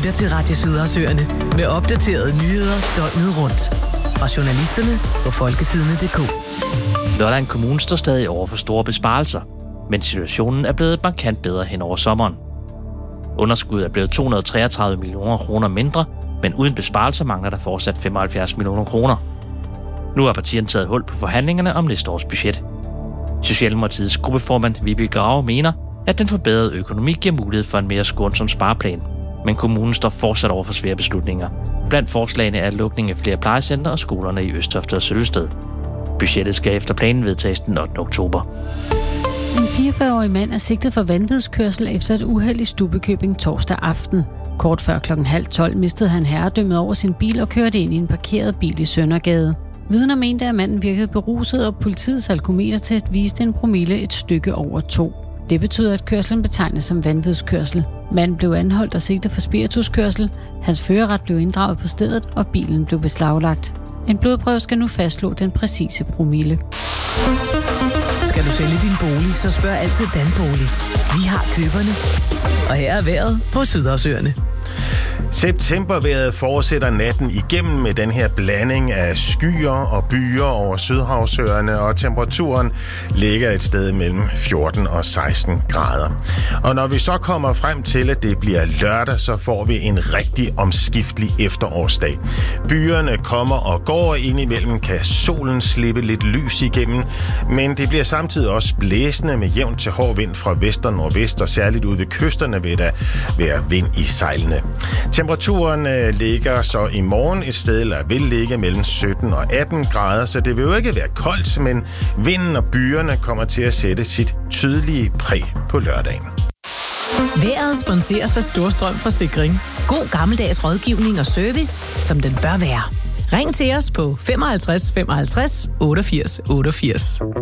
lytter til Radio Sydersøerne med opdaterede nyheder døgnet rundt. Fra journalisterne på folketidene.dk. Lolland Kommune står stadig over for store besparelser, men situationen er blevet markant bedre hen over sommeren. Underskuddet er blevet 233 millioner kroner mindre, men uden besparelser mangler der fortsat 75 millioner kroner. Nu har partierne taget hul på forhandlingerne om næste års budget. Socialdemokratiets gruppeformand Viby Grave mener, at den forbedrede økonomi giver mulighed for en mere skånsom spareplan. Men kommunen står fortsat over for svære beslutninger. Blandt forslagene er lukning af flere plejecentre og skolerne i Østofte og Søllested. Budgettet skal efter planen vedtages den 8. oktober. En 44-årig mand er sigtet for vanvidskørsel efter et uheld i Stubbekøbing torsdag aften. Kort før 11:30 mistede han herredømmet over sin bil og kørte ind i en parkeret bil i Søndergade. Vidner mente, at manden virkede beruset, og politiets alkometertest viste en promille et stykke over 2. Det betyder, at kørslen betegnes som vanvidskørsel. Manden blev anholdt og sigtet for spirituskørsel. Hans førerret blev inddraget på stedet, og bilen blev beslaglagt. En blodprøve skal nu fastslå den præcise promille. Skal du sælge din bolig, så spørg altid Danbolig. Vi har køberne. Og her er vejret på Sydersøerne. Septembervejret fortsætter natten igennem med den her blanding af skyer og byer over Sydhavsøerne, og temperaturen ligger et sted mellem 14 og 16 grader. Og når vi så kommer frem til, at det bliver lørdag, så får vi en rigtig omskiftelig efterårsdag. Byerne kommer og går, indimellem kan solen slippe lidt lys igennem, men det bliver samtidig også blæsende med jævnt til hård vind fra vest og nordvest, og særligt ude ved kysterne vil der være vind i sejlene. Temperaturen ligger så i morgen et sted, eller vil ligge mellem 17 og 18 grader, så det vil jo ikke være koldt, men vinden og byerne kommer til at sætte sit tydelige præg på lørdagen. Vejret sponseres af Storstrøm Forsikring. God gammeldags rådgivning og service, som den bør være. Ring til os på 55 55 88 88.